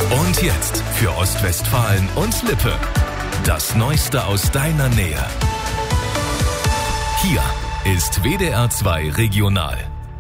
Und jetzt für Ostwestfalen und Lippe. Das Neueste aus deiner Nähe. Hier ist WDR 2 Regional.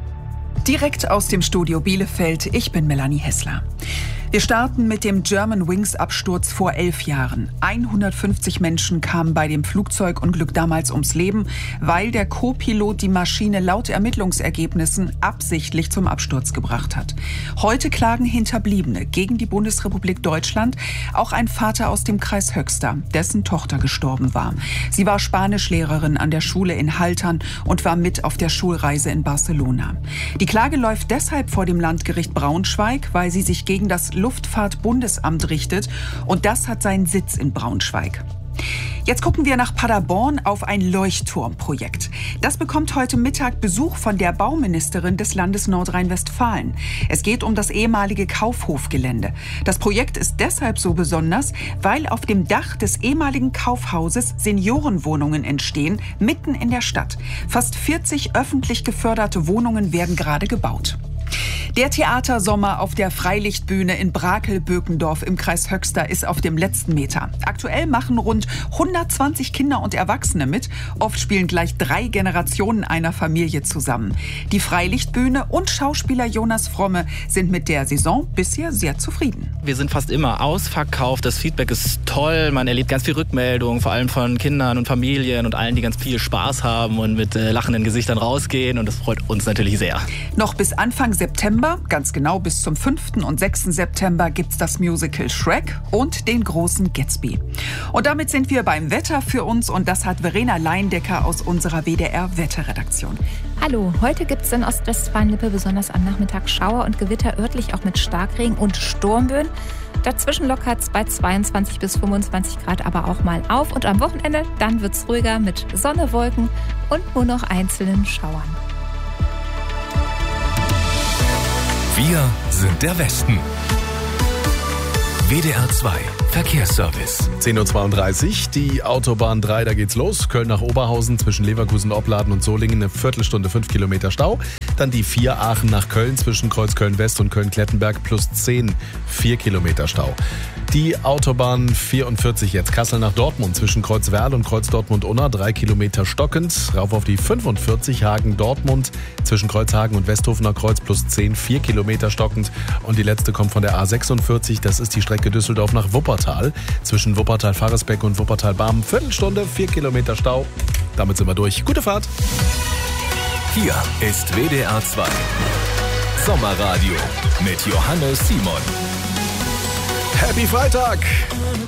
Direkt aus dem Studio Bielefeld, ich bin Melanie Hessler. Wir starten mit dem Germanwings-Absturz vor 11 Jahren. 150 Menschen kamen bei dem Flugzeugunglück damals ums Leben, weil der Co-Pilot die Maschine laut Ermittlungsergebnissen absichtlich zum Absturz gebracht hat. Heute klagen Hinterbliebene gegen die Bundesrepublik Deutschland, auch ein Vater aus dem Kreis Höxter, dessen Tochter gestorben war. Sie war Spanischlehrerin an der Schule in Haltern und war mit auf der Schulreise in Barcelona. Die Klage läuft deshalb vor dem Landgericht Braunschweig, weil sie sich gegen das Luftfahrtbundesamt richtet, und das hat seinen Sitz in Braunschweig. Jetzt gucken wir nach Paderborn auf ein Leuchtturmprojekt. Das bekommt heute Mittag Besuch von der Bauministerin des Landes Nordrhein-Westfalen. Es geht um das ehemalige Kaufhofgelände. Das Projekt ist deshalb so besonders, weil auf dem Dach des ehemaligen Kaufhauses Seniorenwohnungen entstehen, mitten in der Stadt. Fast 40 öffentlich geförderte Wohnungen werden gerade gebaut. Der Theatersommer auf der Freilichtbühne in Brakel-Bökendorf im Kreis Höxter ist auf dem letzten Meter. Aktuell machen rund 120 Kinder und Erwachsene mit. Oft spielen gleich 3 Generationen einer Familie zusammen. Die Freilichtbühne und Schauspieler Jonas Fromme sind mit der Saison bisher sehr zufrieden. Wir sind fast immer ausverkauft. Das Feedback ist toll. Man erlebt ganz viel Rückmeldungen, vor allem von Kindern und Familien und allen, die ganz viel Spaß haben und mit lachenden Gesichtern rausgehen. Und das freut uns natürlich sehr. Noch bis Anfang September, ganz genau bis zum 5. und 6. September, gibt's das Musical Shrek und den großen Gatsby. Und damit sind wir beim Wetter für uns, und das hat Verena Leindecker aus unserer WDR-Wetterredaktion. Hallo, heute gibt es in Ostwestfalen-Lippe besonders am Nachmittag Schauer und Gewitter, örtlich auch mit Starkregen und Sturmböen. Dazwischen lockert es bei 22 bis 25 Grad aber auch mal auf. Und am Wochenende, dann wird es ruhiger mit Sonne, Wolken und nur noch einzelnen Schauern. Wir sind der Westen. WDR 2 Verkehrsservice. 10.32 Uhr, die Autobahn 3, da geht's los. Köln nach Oberhausen zwischen Leverkusen, Opladen und Solingen, eine Viertelstunde, 5 Kilometer Stau. Dann die 4 Aachen nach Köln zwischen Kreuz Köln-West und Köln-Klettenberg plus 10, 4 Kilometer Stau. Die Autobahn 44 jetzt, Kassel nach Dortmund zwischen Kreuz Werl und Kreuz Dortmund-Unna, 3 Kilometer stockend. Rauf auf die 45 Hagen-Dortmund zwischen Kreuzhagen und Westhofener Kreuz plus 10, 4 Kilometer stockend. Und die letzte kommt von der A46, das ist die Strecke Düsseldorf nach Wuppertal. Zwischen Wuppertal-Faresbeck und Wuppertal-Barmen, Viertelstunde, 4 Kilometer Stau. Damit sind wir durch. Gute Fahrt. Hier ist WDR 2 Sommerradio mit Johannes Simon. Happy Freitag!